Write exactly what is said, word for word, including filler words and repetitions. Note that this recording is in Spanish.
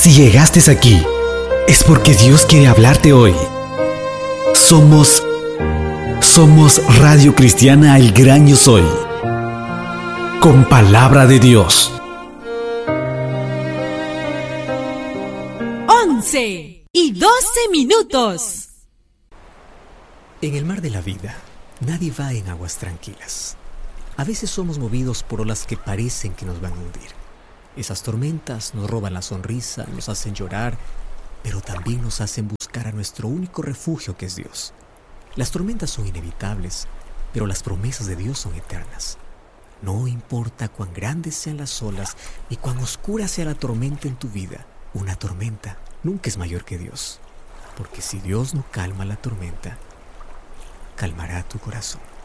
Si llegaste aquí, es porque Dios quiere hablarte hoy. Somos, somos Radio Cristiana El Gran Yo Soy, con palabra de Dios. once y doce minutos. En el mar de la vida, nadie va en aguas tranquilas. A veces somos movidos por olas que parecen que nos van a hundir. Esas tormentas nos roban la sonrisa, nos hacen llorar, pero también nos hacen buscar a nuestro único refugio, que es Dios. Las tormentas son inevitables, pero las promesas de Dios son eternas. No importa cuán grandes sean las olas ni cuán oscura sea la tormenta en tu vida, una tormenta nunca es mayor que Dios. Porque si Dios no calma la tormenta, calmará tu corazón.